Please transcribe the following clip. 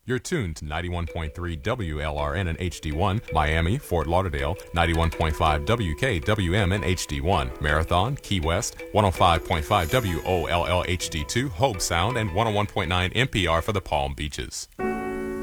You're tuned to 91.3 WLRN and HD1, Miami, Fort Lauderdale, 91.5 WKWM and HD1, Marathon, Key West, 105.5 WOLL HD2, Hobe Sound, and 101.9 NPR for the Palm Beaches.